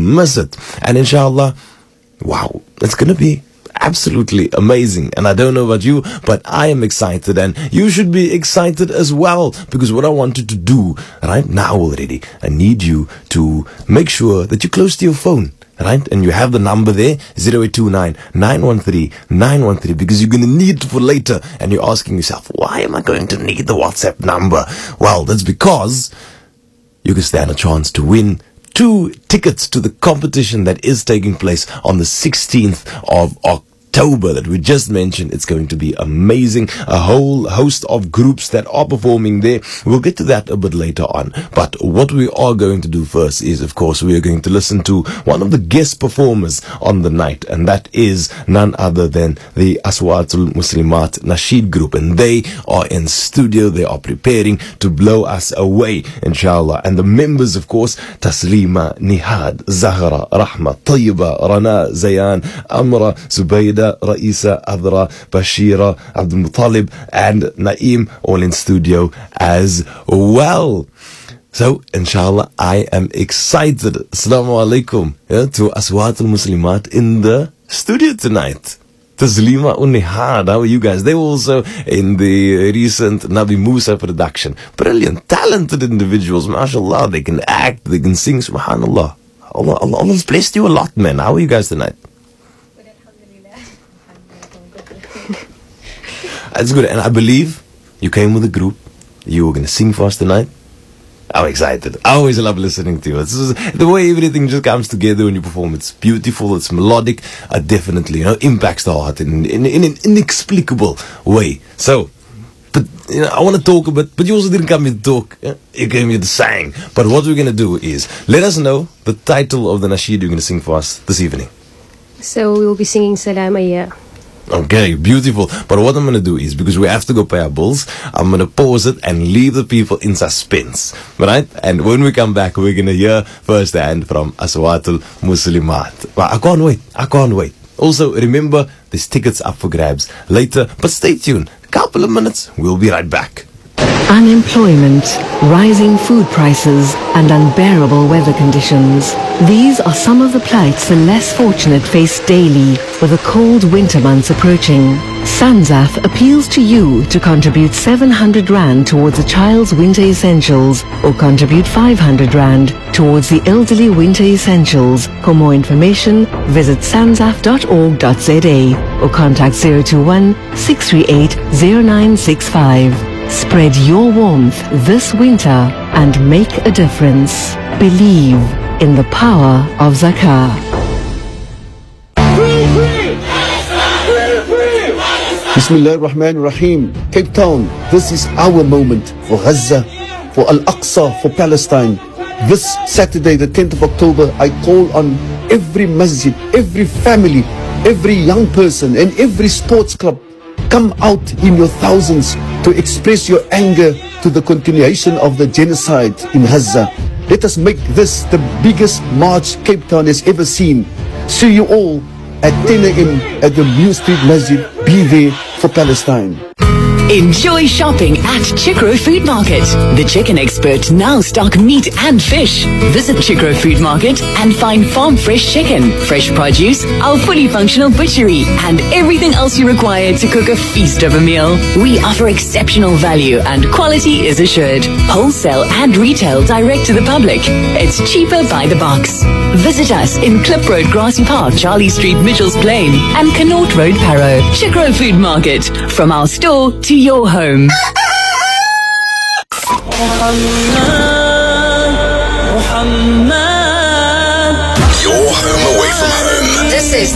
miss it. And inshallah, wow, it's going to be absolutely amazing. And I don't know about you, but I am excited, and you should be excited as well, because what I wanted to do right now already, I need you to make sure that you're close to your phone. Right? And you have the number there, 0829 913 913, because you're going to need it for later. And you're asking yourself, why am I going to need the WhatsApp number? Well, that's because you can stand a chance to win 2 tickets to the competition that is taking place on the 16th of October that we just mentioned. It's going to be amazing. A whole host of groups that are performing there. We'll get to that a bit later on. But what we are going to do first is, of course, we are going to listen to one of the guest performers on the night, and that is none other than the Aswatul Muslimat Nasheed group. And they are in studio. They are preparing to blow us away, inshallah. And the members, of course, Taslima, Nihad, Zahra, Rahma, Tayyiba, Rana, Zayan, Amra, Zubayda, Raisa, Adra, Bashira, Abdul Muttalib, and Naeem, all in studio as well. So, inshallah, I am excited. Assalamu alaikum to Aswat al-Muslimat in the studio tonight. Taslima Unihad, how are you guys? They were also in the recent Nabi Musa production. Brilliant, talented individuals, mashallah. They can act, they can sing, subhanallah. Allah's blessed you a lot, man. How are you guys tonight? That's good. And I believe you came with a group. You were going to sing for us tonight. I'm excited. I always love listening to you. It's the way everything just comes together when you perform. It's beautiful. It's melodic. Definitely, impacts the heart in an inexplicable way. So, but I want to talk a bit, but you also didn't come here to talk. You came here to sing. But what we're going to do is let us know the title of the nasheed you're going to sing for us this evening. So we will be singing Salam Ayya. Okay, beautiful. But what I'm going to do is, because we have to go pay our bills, I'm going to pause it and leave the people in suspense. Right? And when we come back, we're going to hear firsthand from Aswatul Muslimat. Well, I can't wait. Also, remember, there's tickets up for grabs later. But stay tuned. A couple of minutes, we'll be right back. Unemployment, rising food prices, and unbearable weather conditions. These are some of the plights the less fortunate face daily with the cold winter months approaching. Sanzaf appeals to you to contribute 700 Rand towards a child's winter essentials, or contribute 500 Rand towards the elderly winter essentials. For more information, visit sanzaf.org.za or contact 021 638 0965. Spread your warmth this winter and make a difference. Believe in the power of Zakah. Bismillah ar-Rahman ar-Rahim. Cape Town, this is our moment for Gaza, for Al-Aqsa, for Palestine. This Saturday, the 10th of October, I call on every masjid, every family, every young person and every sports club. Come out in your thousands to express your anger to the continuation of the genocide in Gaza. Let us make this the biggest march Cape Town has ever seen. See you all at 10 a.m. at the New Street Masjid. Be there for Palestine. Enjoy shopping at Chikro Food Market. The chicken expert now stock meat and fish. Visit Chikro Food Market and find farm fresh chicken, fresh produce, our fully functional butchery, and everything else you require to cook a feast of a meal. We offer exceptional value and quality is assured. Wholesale and retail direct to the public. It's cheaper by the box. Visit us in Klip Road, Grassy Park, Charlie Street, Mitchell's Plain, and Connaught Road, Parow. Chikro Food Market. From our store to your home. Your home away from home. This is